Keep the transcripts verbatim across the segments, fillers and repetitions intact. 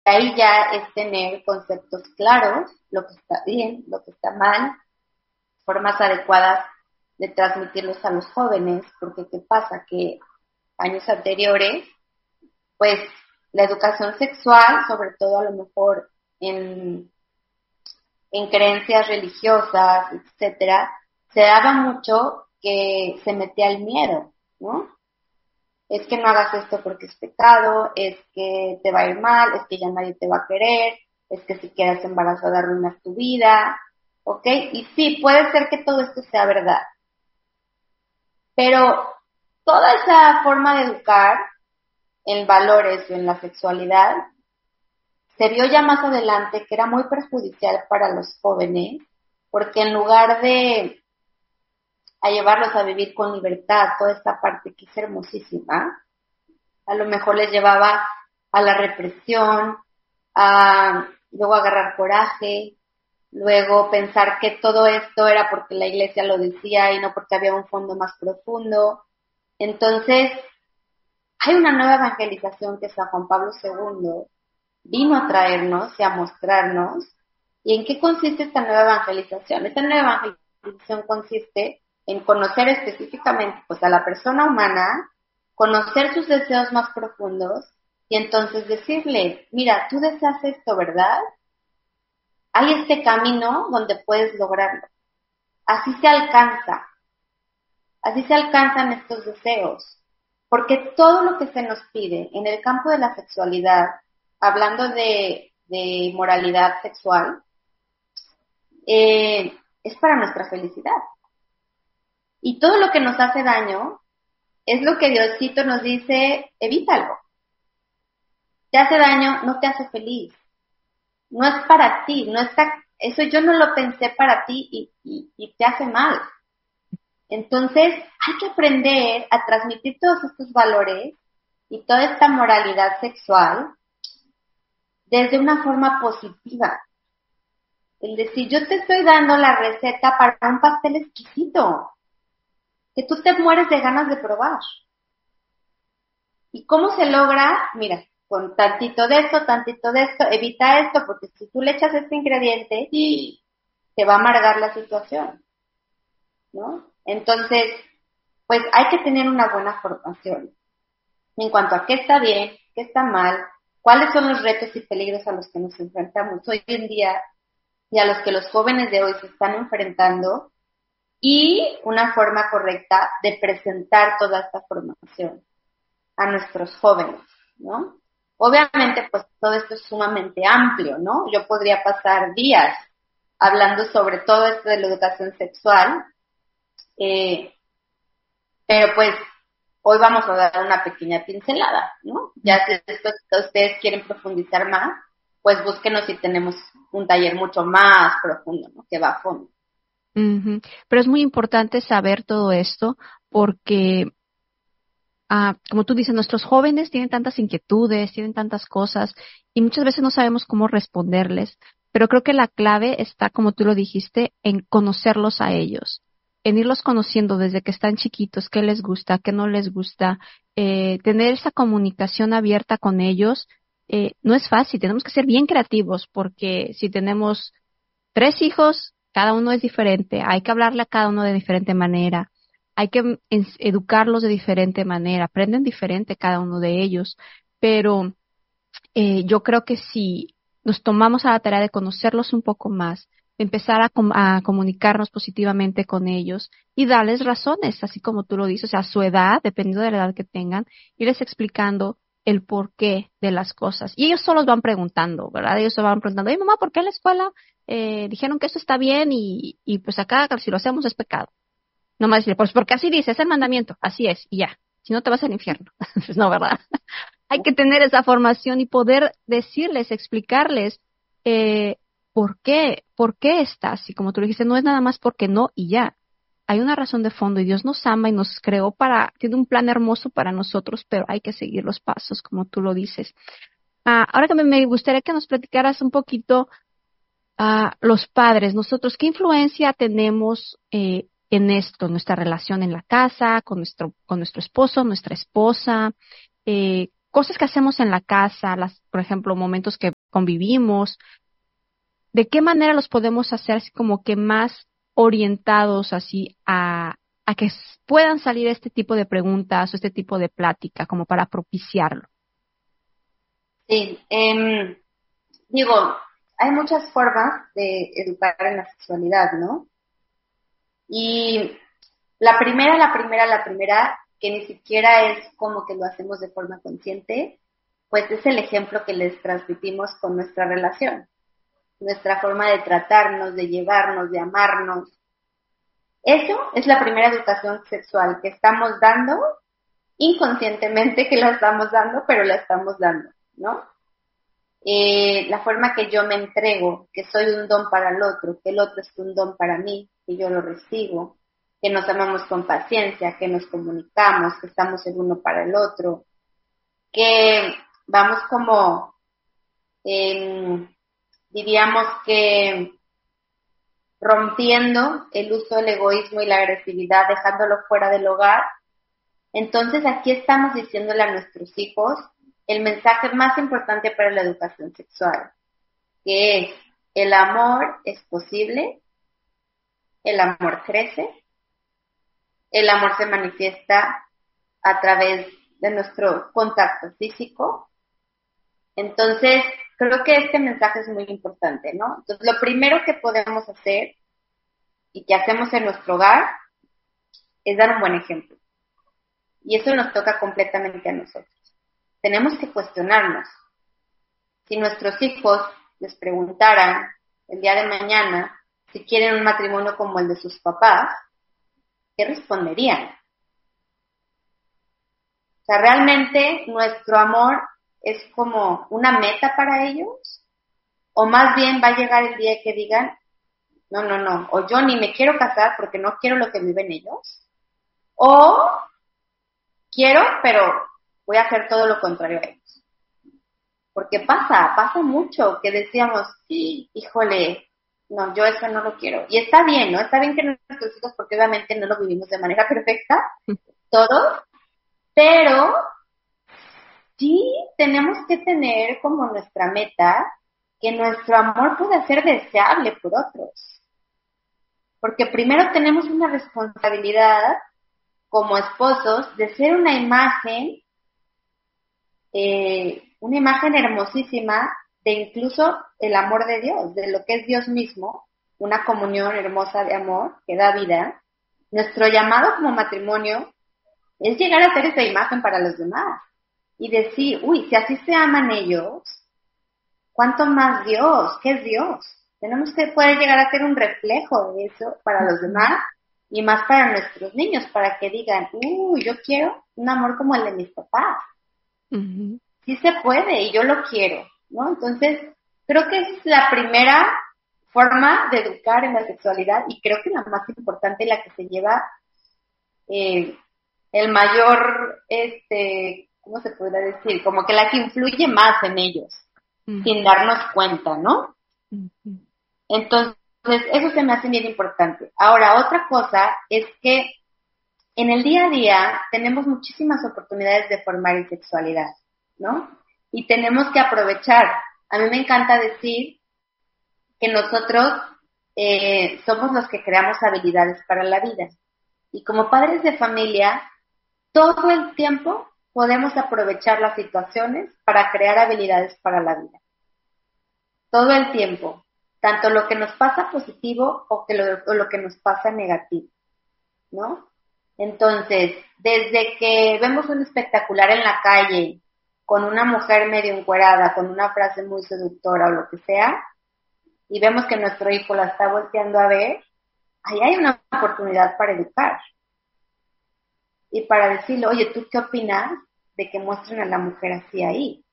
ahí ya es tener conceptos claros, lo que está bien, lo que está mal, formas adecuadas de transmitirlos a los jóvenes, porque ¿qué pasa? Que años anteriores, pues la educación sexual, sobre todo a lo mejor en, en creencias religiosas, etcétera, se daba mucho que se metía el miedo, ¿no? Es que no hagas esto porque es pecado, es que te va a ir mal, es que ya nadie te va a querer, es que si quedas embarazada arruinas tu vida, ¿ok? Y sí, puede ser que todo esto sea verdad, pero toda esa forma de educar en valores o en la sexualidad se vio ya más adelante que era muy perjudicial para los jóvenes, porque en lugar de a llevarlos a vivir con libertad, toda esta parte que es hermosísima, a lo mejor les llevaba a la represión, a luego agarrar coraje, luego pensar que todo esto era porque la iglesia lo decía y no porque había un fondo más profundo. Entonces, hay una nueva evangelización que San Juan Pablo segundo vino a traernos y a mostrarnos. ¿Y en qué consiste esta nueva evangelización? Esta nueva evangelización consiste en conocer específicamente pues a la persona humana, conocer sus deseos más profundos y entonces decirle, mira, tú deseas esto, ¿verdad? Hay este camino donde puedes lograrlo. Así se alcanza, así se alcanzan estos deseos, porque todo lo que se nos pide en el campo de la sexualidad, hablando de, de moralidad sexual, eh, es para nuestra felicidad. Y todo lo que nos hace daño es lo que Diosito nos dice, evítalo. Te hace daño, no te hace feliz. No es para ti, no está, eso yo no lo pensé para ti y, y, y te hace mal. Entonces, hay que aprender a transmitir todos estos valores y toda esta moralidad sexual desde una forma positiva. El decir, yo te estoy dando la receta para un pastel exquisito, que tú te mueres de ganas de probar. ¿Y cómo se logra? Mira, con tantito de esto, tantito de esto, evita esto, porque si tú le echas este ingrediente, te va a amargar la situación, ¿no? Entonces, pues hay que tener una buena formación en cuanto a qué está bien, qué está mal, cuáles son los retos y peligros a los que nos enfrentamos hoy en día y a los que los jóvenes de hoy se están enfrentando, y una forma correcta de presentar toda esta formación a nuestros jóvenes, ¿no? Obviamente, pues todo esto es sumamente amplio, ¿no? Yo podría pasar días hablando sobre todo esto de la educación sexual, eh, pero pues hoy vamos a dar una pequeña pincelada, ¿no? Ya si después ustedes quieren profundizar más, pues búsquenos y tenemos un taller mucho más profundo, ¿no? Que va a fondo. Uh-huh. Pero es muy importante saber todo esto porque, ah, como tú dices, nuestros jóvenes tienen tantas inquietudes, tienen tantas cosas y muchas veces no sabemos cómo responderles, pero creo que la clave está, como tú lo dijiste, en conocerlos a ellos, en irlos conociendo desde que están chiquitos, qué les gusta, qué no les gusta, eh, tener esa comunicación abierta con ellos. Eh, no es fácil, tenemos que ser bien creativos porque si tenemos tres hijos, cada uno es diferente, hay que hablarle a cada uno de diferente manera, hay que educarlos de diferente manera, aprenden diferente cada uno de ellos, pero eh, yo creo que si nos tomamos a la tarea de conocerlos un poco más, de empezar a, com- a comunicarnos positivamente con ellos y darles razones, así como tú lo dices, o sea, a su edad, dependiendo de la edad que tengan, irles explicando el porqué de las cosas. Y ellos solos van preguntando, ¿verdad? Ellos se van preguntando, oye, mamá, ¿por qué en la escuela eh, dijeron que esto está bien y, y pues acá si lo hacemos es pecado? No más decirle, pues porque así dice, es el mandamiento, así es, y ya. Si no te vas al infierno. Pues no, ¿verdad? Hay que tener esa formación y poder decirles, explicarles eh, por qué, por qué está así. Como tú dijiste, no es nada más porque no y ya. Hay una razón de fondo y Dios nos ama y nos creó para, tiene un plan hermoso para nosotros, pero hay que seguir los pasos, como tú lo dices. Ah, ahora que me, me gustaría que nos platicaras un poquito a los padres, nosotros, ¿qué influencia tenemos eh, en esto, nuestra relación en la casa, con nuestro, con nuestro esposo, nuestra esposa, eh, cosas que hacemos en la casa, las, por ejemplo, momentos que convivimos, ¿de qué manera los podemos hacer así como que más orientados así a, a que puedan salir este tipo de preguntas o este tipo de plática como para propiciarlo? Sí, eh, digo, hay muchas formas de educar en la sexualidad, ¿no? Y la primera, la primera, la primera, que ni siquiera es como que lo hacemos de forma consciente, pues es el ejemplo que les transmitimos con nuestra relación, nuestra forma de tratarnos, de llevarnos, de amarnos. Eso es la primera educación sexual que estamos dando, inconscientemente que la estamos dando, pero la estamos dando, ¿no? Eh, la forma que yo me entrego, que soy un don para el otro, que el otro es un don para mí, que yo lo recibo, que nos amamos con paciencia, que nos comunicamos, que estamos el uno para el otro, que vamos como, eh, diríamos que rompiendo el uso del egoísmo y la agresividad, dejándolo fuera del hogar. Entonces aquí estamos diciéndole a nuestros hijos el mensaje más importante para la educación sexual, que es: el amor es posible, el amor crece, el amor se manifiesta a través de nuestro contacto físico. Entonces, creo que este mensaje es muy importante, ¿no? Entonces, lo primero que podemos hacer y que hacemos en nuestro hogar es dar un buen ejemplo. Y eso nos toca completamente a nosotros. Tenemos que cuestionarnos. Si nuestros hijos les preguntaran el día de mañana si quieren un matrimonio como el de sus papás, ¿qué responderían? O sea, ¿realmente nuestro amor es como una meta para ellos? ¿O más bien va a llegar el día que digan, no, no, no, o yo ni me quiero casar porque no quiero lo que viven ellos, o quiero, pero voy a hacer todo lo contrario a ellos? Porque pasa, pasa mucho que decíamos, sí, híjole, no, yo eso no lo quiero. Y está bien, ¿no? Está bien que nuestros hijos, porque obviamente no lo vivimos de manera perfecta, todos, pero sí tenemos que tener como nuestra meta que nuestro amor pueda ser deseable por otros. Porque primero tenemos una responsabilidad como esposos de ser una imagen, eh, una imagen hermosísima de incluso el amor de Dios, de lo que es Dios mismo, una comunión hermosa de amor que da vida. Nuestro llamado como matrimonio es llegar a ser esa imagen para los demás y decir, uy, si así se aman ellos, ¿cuánto más Dios? ¿Qué es Dios? Tenemos que poder llegar a ser un reflejo de eso para los demás y más para nuestros niños, para que digan, uy, yo quiero un amor como el de mis papás. Uh-huh. Sí se puede y yo lo quiero, ¿no? Entonces, creo que esa es la primera forma de educar en la sexualidad y creo que la más importante, la que se lleva eh, el mayor, este, ¿cómo se podría decir? Como que la que influye más en ellos, uh-huh, sin darnos cuenta, ¿no? Uh-huh. Entonces, eso se me hace bien importante. Ahora, otra cosa es que en el día a día tenemos muchísimas oportunidades de formar en sexualidad, ¿no? Y tenemos que aprovechar. A mí me encanta decir que nosotros eh, somos los que creamos habilidades para la vida. Y como padres de familia, todo el tiempo podemos aprovechar las situaciones para crear habilidades para la vida. Todo el tiempo. Tanto lo que nos pasa positivo o, que lo, o lo que nos pasa negativo, ¿no? Entonces, desde que vemos un espectacular en la calle, con una mujer medio encuerada, con una frase muy seductora o lo que sea, y vemos que nuestro hijo la está volteando a ver, ahí hay una oportunidad para educar. Y para decirle, oye, ¿tú qué opinas de que muestren a la mujer así ahí?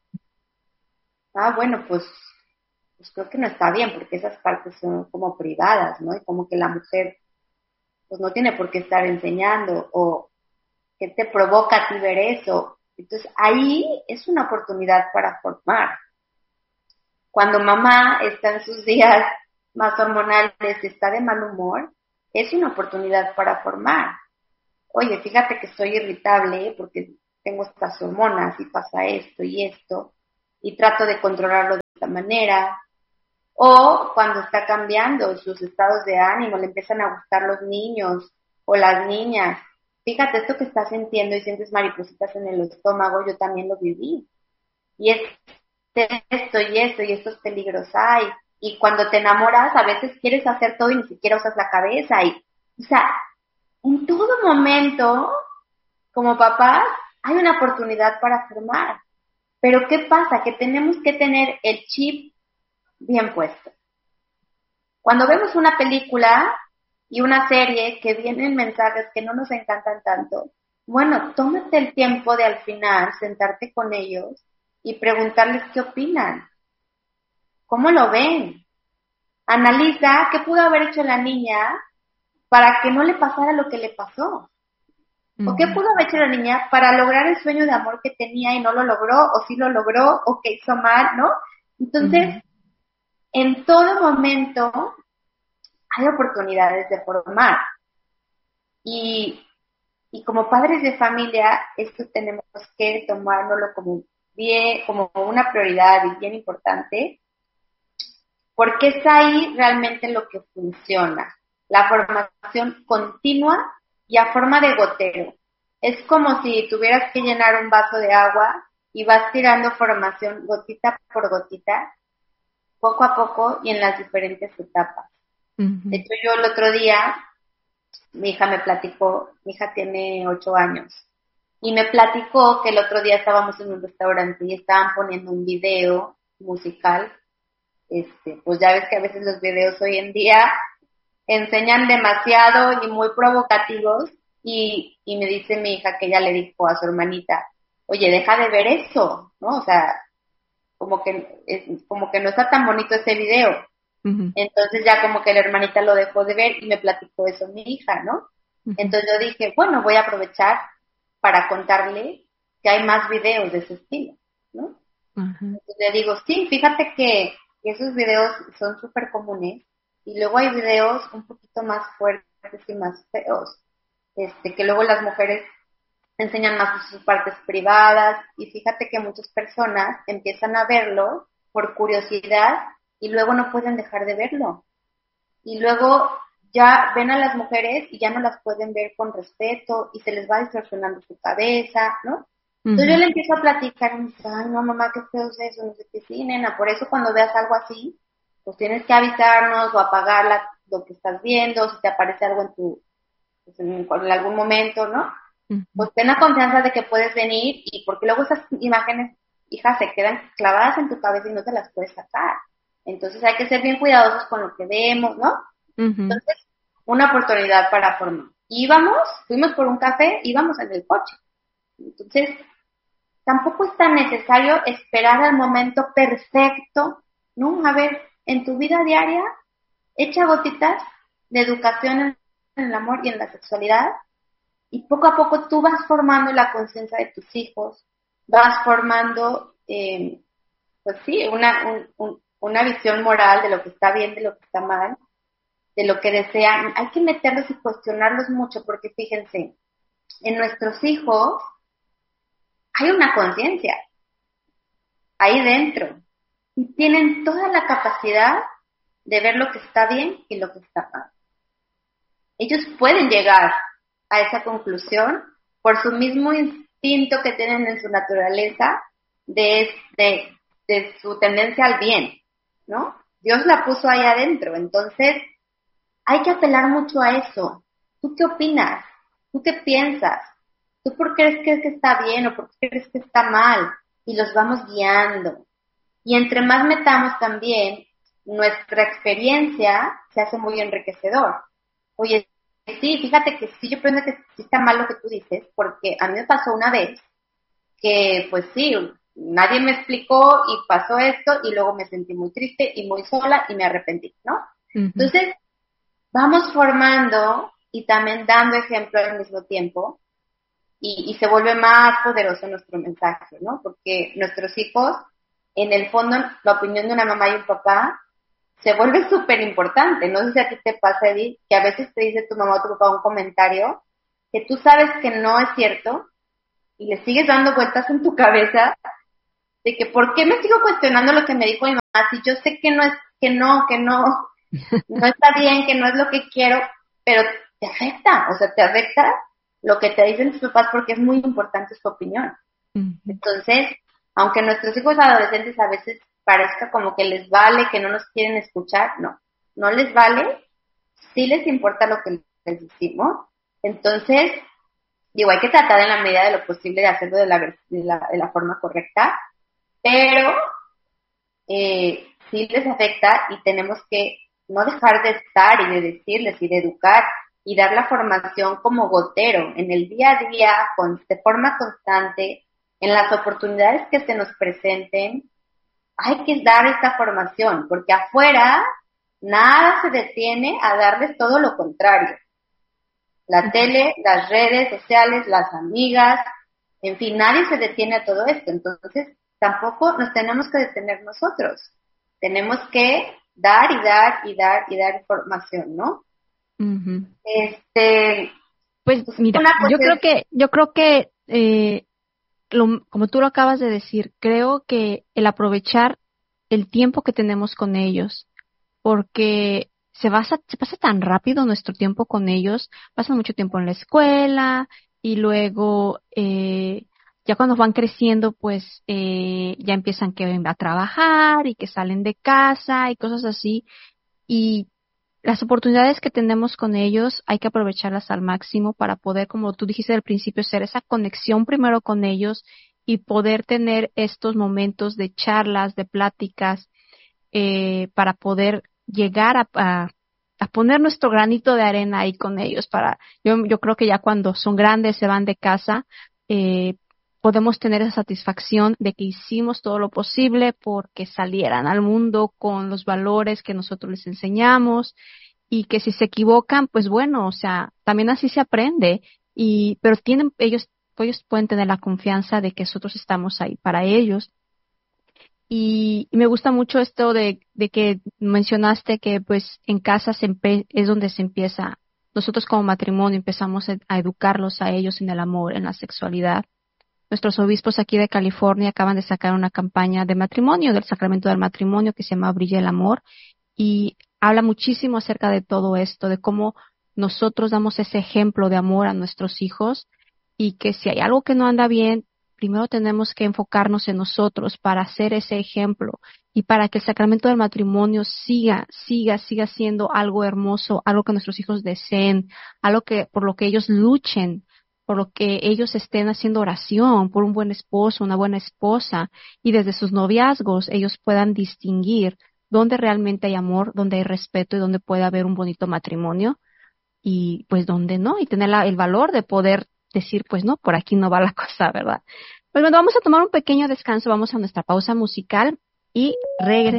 Ah, bueno, pues, pues creo que no está bien, porque esas partes son como privadas, ¿no? Y como que la mujer pues no tiene por qué estar enseñando, o ¿qué te provoca a ti ver eso? Entonces ahí es una oportunidad para formar. Cuando mamá está en sus días más hormonales, está de mal humor, es una oportunidad para formar. Oye, fíjate que estoy irritable porque tengo estas hormonas y pasa esto y esto. y trato de controlarlo de esta manera. O cuando está cambiando sus estados de ánimo, le empiezan a gustar los niños o las niñas. Fíjate, esto que estás sintiendo y sientes maripositas en el estómago, yo también lo viví. Y es esto y esto y estos peligros hay. Y cuando te enamoras, a veces quieres hacer todo y ni siquiera usas la cabeza. Y, o sea, en todo momento, como papás, hay una oportunidad para formar. Pero ¿qué pasa? Que tenemos que tener el chip bien puesto. Cuando vemos una película y una serie que vienen mensajes que no nos encantan tanto, bueno, tómate el tiempo de al final sentarte con ellos y preguntarles qué opinan, cómo lo ven. Analiza qué pudo haber hecho la niña para que no le pasara lo que le pasó. Uh-huh. O qué pudo haber hecho la niña para lograr el sueño de amor que tenía y no lo logró, o sí lo logró, o que hizo mal, ¿no? Entonces, uh-huh. en todo momento hay oportunidades de formar. Y, y como padres de familia, esto tenemos que tomárnoslo como bien, como una prioridad y bien importante, porque es ahí realmente lo que funciona. La formación continua y a forma de gotero. Es como si tuvieras que llenar un vaso de agua y vas tirando formación gotita por gotita, poco a poco y en las diferentes etapas. Uh-huh. De hecho, yo el otro día, mi hija me platicó, mi hija tiene ocho años, y me platicó que el otro día estábamos en un restaurante y estaban poniendo un video musical. Este, pues ya ves que a veces los videos hoy en día enseñan demasiado y muy provocativos, y, y me dice mi hija que ella le dijo a su hermanita, oye, deja de ver eso, ¿no? O sea, como que, es, como que no está tan bonito ese video. Uh-huh. Entonces ya como que la hermanita lo dejó de ver y me platicó eso mi hija, ¿no? Uh-huh. Entonces yo dije, bueno, voy a aprovechar para contarle que hay más videos de ese estilo, ¿no? Uh-huh. Entonces le digo, sí, fíjate que esos videos son súper comunes y luego hay videos un poquito más fuertes y más feos, este, que luego las mujeres enseñan más sus partes privadas, y fíjate que muchas personas empiezan a verlo por curiosidad y luego no pueden dejar de verlo. Y luego ya ven a las mujeres y ya no las pueden ver con respeto y se les va distorsionando su cabeza, ¿no? Uh-huh. Entonces yo le empiezo a platicar y me dice, ay, no, mamá, qué feo es eso, no sé qué, sí, nena, por eso cuando veas algo así, pues tienes que avisarnos o apagar la, lo que estás viendo, si te aparece algo en tu, pues en, en algún momento, ¿no? Uh-huh. Pues ten la confianza de que puedes venir, y porque luego esas imágenes, hija, se quedan clavadas en tu cabeza y no te las puedes sacar. Entonces hay que ser bien cuidadosos con lo que vemos, ¿no? Uh-huh. Entonces, una oportunidad para formar. Íbamos, fuimos por un café, íbamos en el coche. Entonces, tampoco es tan necesario esperar al momento perfecto, ¿no? A ver, en tu vida diaria, echa gotitas de educación en el amor y en la sexualidad, y poco a poco tú vas formando la conciencia de tus hijos, vas formando, eh, pues sí, una, un, un, una visión moral de lo que está bien, de lo que está mal, de lo que desean. Hay que meterlos y cuestionarlos mucho, porque fíjense, en nuestros hijos hay una conciencia ahí dentro y tienen toda la capacidad de ver lo que está bien y lo que está mal. Ellos pueden llegar a esa conclusión por su mismo instinto que tienen en su naturaleza de, de, de su tendencia al bien, ¿no? Dios la puso ahí adentro, entonces hay que apelar mucho a eso. ¿Tú qué opinas? ¿Tú qué piensas? ¿Tú por qué crees que está bien o por qué crees que está mal? Y los vamos guiando. Y entre más metamos también, nuestra experiencia se hace muy enriquecedor. Oye, sí, fíjate que sí, yo pienso que sí está mal lo que tú dices, porque a mí me pasó una vez que, pues sí, nadie me explicó y pasó esto y luego me sentí muy triste y muy sola y me arrepentí, ¿no? Uh-huh. Entonces, vamos formando y también dando ejemplo al mismo tiempo, y, y se vuelve más poderoso nuestro mensaje, ¿no? Porque nuestros hijos, en el fondo, la opinión de una mamá y un papá se vuelve súper importante. No sé si a ti te pasa, Edith, que a veces te dice tu mamá o tu papá un comentario que tú sabes que no es cierto y le sigues dando vueltas en tu cabeza de que ¿por qué me sigo cuestionando lo que me dijo mi mamá si yo sé que no es, que no, que no, no está bien, que no es lo que quiero, pero te afecta, o sea, te afecta lo que te dicen tus papás porque es muy importante su opinión. Uh-huh. Entonces, aunque nuestros hijos adolescentes a veces parezca como que les vale, que no nos quieren escuchar, no, no les vale, sí les importa lo que les decimos. Entonces, digo, hay que tratar en la medida de lo posible de hacerlo de la, de la, de la forma correcta, pero eh, sí les afecta y tenemos que no dejar de estar y de decirles y de educar y dar la formación como gotero, en el día a día, con, de forma constante, en las oportunidades que se nos presenten, hay que dar esta formación, porque afuera nada se detiene a darles todo lo contrario. La tele, las redes sociales, las amigas, en fin, nadie se detiene a todo esto. Entonces, tampoco nos tenemos que detener nosotros. Tenemos que dar y dar y dar y dar información, ¿no? Uh-huh. Este, pues, pues mira, yo creo que, yo creo que, eh, lo, como tú lo acabas de decir, creo que el aprovechar el tiempo que tenemos con ellos, porque se pasa, se pasa tan rápido nuestro tiempo con ellos, pasan mucho tiempo en la escuela y luego eh, ya cuando van creciendo pues eh, ya empiezan que a trabajar y que salen de casa y cosas así, y las oportunidades que tenemos con ellos hay que aprovecharlas al máximo para poder, como tú dijiste al principio, hacer esa conexión primero con ellos y poder tener estos momentos de charlas, de pláticas, eh, para poder llegar a, a, a poner nuestro granito de arena ahí con ellos. Para yo, yo creo que ya cuando son grandes, se van de casa, eh, podemos tener esa satisfacción de que hicimos todo lo posible porque salieran al mundo con los valores que nosotros les enseñamos, y que si se equivocan, pues bueno, o sea, también así se aprende, y pero tienen ellos ellos pueden tener la confianza de que nosotros estamos ahí para ellos. Y, y me gusta mucho esto de, de que mencionaste que pues en casa se empe- es donde se empieza, nosotros como matrimonio empezamos a, a educarlos a ellos en el amor, en la sexualidad. Nuestros obispos aquí de California acaban de sacar una campaña de matrimonio, del sacramento del matrimonio, que se llama Brilla el Amor, y habla muchísimo acerca de todo esto, de cómo nosotros damos ese ejemplo de amor a nuestros hijos, y que si hay algo que no anda bien, primero tenemos que enfocarnos en nosotros para hacer ese ejemplo y para que el sacramento del matrimonio siga, siga, siga siendo algo hermoso, algo que nuestros hijos deseen, algo que por lo que ellos luchen, por lo que ellos estén haciendo oración por un buen esposo, una buena esposa, y desde sus noviazgos ellos puedan distinguir dónde realmente hay amor, dónde hay respeto y dónde puede haber un bonito matrimonio, y pues dónde no, y tener la, el valor de poder decir, pues no, por aquí no va la cosa, ¿verdad? Pues bueno, vamos a tomar un pequeño descanso, vamos a nuestra pausa musical y regresamos.